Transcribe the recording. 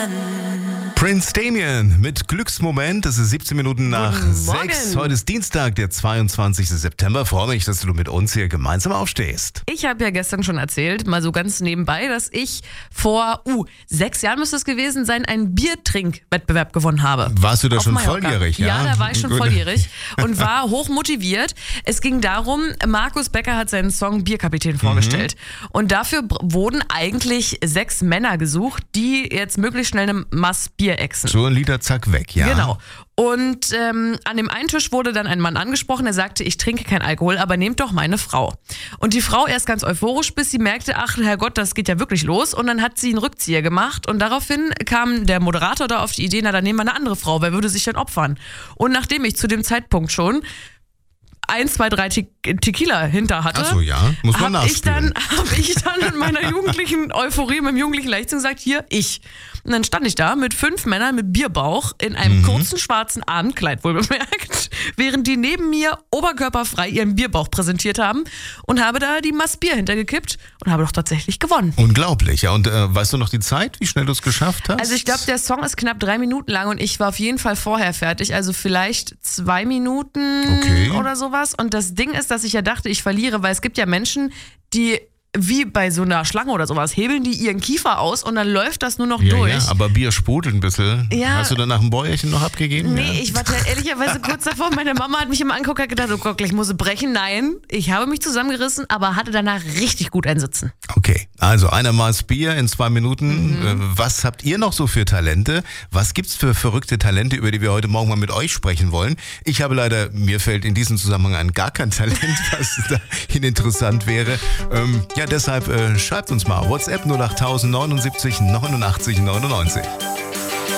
Prince Damien mit Glücksmoment. Es ist 17 Minuten nach Guten 6. Morgen. Heute ist Dienstag, der 22. September. Freue mich, dass du mit uns hier gemeinsam aufstehst. Ich habe ja gestern schon erzählt, mal so ganz nebenbei, dass ich vor 6 Jahren müsste es gewesen sein, einen Biertrinkwettbewerb gewonnen habe. Warst du da Auf schon Mallorca. volljährig? Ja, da war ich schon Gut. volljährig und war hoch motiviert. Es ging darum, Markus Becker hat seinen Song Bierkapitän vorgestellt. Und dafür wurden eigentlich 6 Männer gesucht, die jetzt möglichst schnell eine Maß Bier exen. So ein Liter, zack, weg, ja. Genau. Und an dem einen Tisch wurde dann ein Mann angesprochen, der sagte, ich trinke kein Alkohol, aber nehmt doch meine Frau. Und die Frau erst ganz euphorisch, bis sie merkte, ach Herrgott, das geht ja wirklich los. Und dann hat sie einen Rückzieher gemacht und daraufhin kam der Moderator da auf die Idee, na dann nehmen wir eine andere Frau, wer würde sich denn opfern? Und nachdem ich zu dem Zeitpunkt schon 1, 2, 3 Tequila hinter hatte, Ach so, ja. Muss man habe ich dann nachspülen. in meiner jugendlichen Euphorie, mit dem jugendlichen Leichtsinn gesagt, hier, ich. Und dann stand ich da mit 5 Männern mit Bierbauch in einem kurzen schwarzen Abendkleid, wohl bemerkt, während die neben mir oberkörperfrei ihren Bierbauch präsentiert haben und habe da die Maß Bier hintergekippt und habe doch tatsächlich gewonnen. Unglaublich, ja. Und weißt du noch die Zeit, wie schnell du es geschafft hast? Also ich glaube, der Song ist knapp 3 Minuten lang und ich war auf jeden Fall vorher fertig, also vielleicht 2 Minuten Okay. oder sowas. Und das Ding ist, dass ich ja dachte, ich verliere, weil es gibt ja Menschen, die wie bei so einer Schlange oder sowas, hebeln die ihren Kiefer aus und dann läuft das nur noch ja, durch. ja, aber Bier sprudelt ein bisschen. Ja. Hast du danach ein Bäuerchen noch abgegeben? Nee, Ja. ich war ehrlicherweise kurz davor. Meine Mama hat mich immer angeguckt und hat gedacht, oh Gott, gleich muss sie brechen. Nein, ich habe mich zusammengerissen, aber hatte danach richtig gut ein Sitzen. Okay, also einer Maß Bier in 2 Minuten. Was habt ihr noch so für Talente? Was gibt's für verrückte Talente, über die wir heute Morgen mal mit euch sprechen wollen? Ich habe leider, mir fällt in diesem Zusammenhang gar kein Talent, was dahin interessant wäre. Ja, deshalb schreibt uns mal WhatsApp 08000 79 89 99.